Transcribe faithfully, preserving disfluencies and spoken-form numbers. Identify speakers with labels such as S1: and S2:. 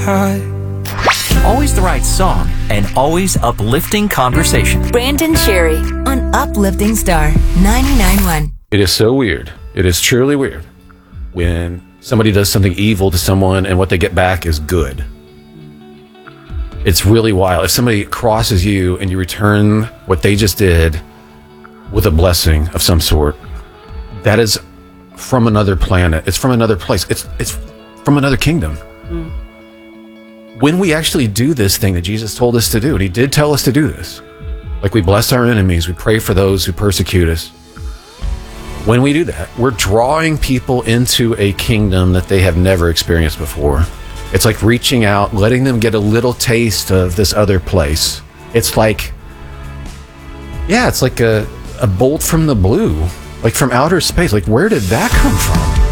S1: high.
S2: Always the right song and always uplifting conversation.
S3: Brandon Sherry on Uplifting Star ninety-nine point one.
S4: It is so weird. It is truly weird when somebody does something evil to someone and what they get back is good. It's really wild. If somebody crosses you and you return what they just did with a blessing of some sort, that is from another planet. It's from another place. It's it's from another kingdom. Mm. When we actually do this thing that Jesus told us to do, and he did tell us to do this, like we bless our enemies, we pray for those who persecute us. When we do that, we're drawing people into a kingdom that they have never experienced before. It's like reaching out, letting them get a little taste of this other place. It's like, yeah, it's like a, a bolt from the blue, like from outer space. Like, where did that come from?